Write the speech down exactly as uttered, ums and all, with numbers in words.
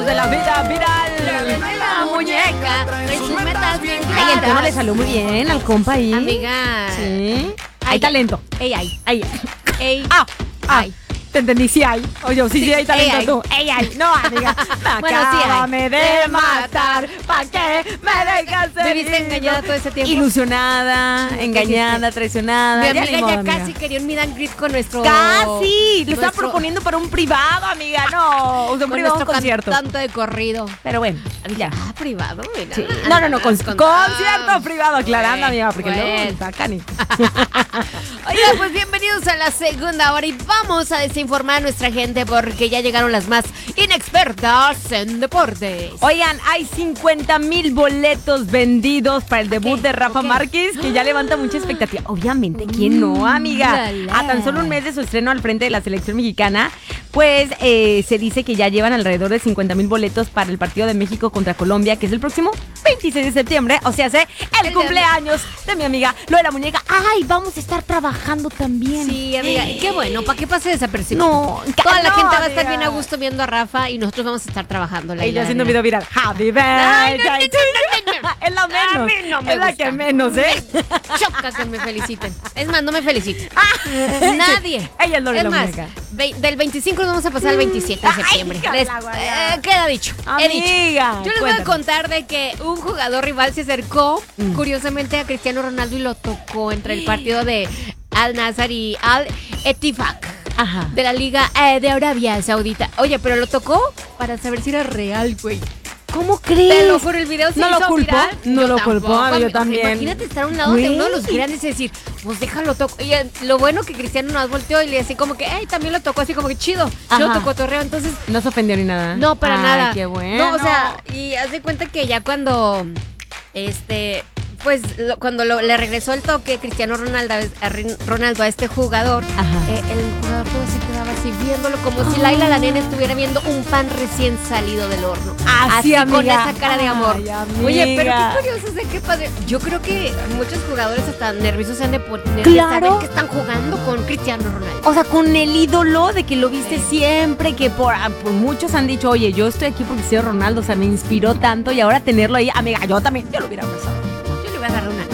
Hablemos de la vida viral. La muñeca trae sus metas bien claras. Ay, el tono le salió muy bien al compa ahí. Amiga. Sí. Hay Ay, talento. Ey, ay. Ay. Ey. Ah, ah. Ay. Te entendí, sí hay. Oye, sí, sí, Sí, hay talento ey, tú. Ey, ay. No, amiga. Bueno, sí hay. Acábame de matar. ¿Pa' qué me dejas ser? Viviste engañada todo ese tiempo. Ilusionada, Sí, engañada, traicionada. Mi Ya amiga ni modo, ya amiga. casi quería un meet and greet con nuestro... Casi. Lo estaba nuestro- proponiendo para un privado, amiga. No, un con privado, un nuestro concierto. cantante de corrido. Pero bueno, ya. Ah, privado, mira. Sí. No, no, no, con, Con- concierto privado, aclarando, Bueno, amiga, porque luego bueno. está cani. Oiga, pues bienvenidos a la segunda hora y vamos a desinformar a nuestra gente porque ya llegaron las más inexpertas en deportes. Oigan, hay cincuenta mil boletos vendidos para el debut Ok, de Rafa ok. Márquez, que ya levanta mucha expectativa. Obviamente, ¿quién no, amiga? la, la. A tan solo un mes de su estreno al frente de la selección mexicana, pues eh, se dice que ya llevan alrededor de cincuenta mil boletos para el partido de México contra Colombia, que es el próximo veintiséis de septiembre, o sea, hace el, El cumpleaños de mi amiga, lo de la muñeca. ¡Ay, vamos a estar trabajando también! Sí, amiga, qué bueno, para que pase desapercibido. No, Toda la no, gente va a estar amiga. bien a gusto viendo a Rafa y nosotros vamos a estar trabajando. Ella haciendo un video viral. Happy Ay, no, birthday no, to no, no, no. you. Es la menos. A mí no me es la gusta. que menos, ¿eh? Choca que me feliciten. Es más, no me feliciten. Ah. Nadie. Ella es lo de Es la más, muñeca. ve- del veinticinco nos vamos a pasar al veintisiete de Ay, septiembre. hija Les- la guayaba. eh, queda dicho. He dicho. Amiga, Yo les voy a cuéntame. contar de que un jugador rival se acercó, Mm. curiosamente, a Cristiano Ronaldo y lo tocó entre el partido de Al Nassr y Al Ettifaq Ajá. de la Liga eh, de Arabia Saudita. Oye, pero lo tocó para saber si era real, güey. ¿Cómo crees? Te lo juro, el video se ¿No lo hizo culpó? viral. No Yo lo tampoco, culpó, yo amigo. también. Imagínate estar a un lado de uno de los Güey. grandes y decir, pues déjalo toco. Y eh, lo bueno que Cristiano nos volteó y le decía como que, ay, también lo tocó así como que chido. Yo Ajá. tocó torreo, entonces No se ofendió ni nada. no, para Ay, nada. Qué bueno. No, o sea, y haz de cuenta que ya cuando, este, pues lo- cuando lo- le regresó el toque Cristiano Ronaldo, a Rin- Ronaldo a este jugador, Ajá. eh, el jugador todo se quedaba así viéndolo como si Laila la nena estuviera viendo un pan recién salido del horno. Así, con amiga. esa cara de amor. Ay, Oye, pero amiga. qué curioso, o sea, qué padre. Yo creo que muchos jugadores hasta nerviosos se han de poner de Claro. saber que están jugando con Cristiano Ronaldo. O sea, con el ídolo de que lo viste siempre, que por, ah, por muchos han dicho, oye, yo estoy aquí porque soy Ronaldo, o sea, me inspiró tanto y ahora tenerlo ahí, amiga, yo también, yo lo hubiera abrazado. Yo le voy a dar una.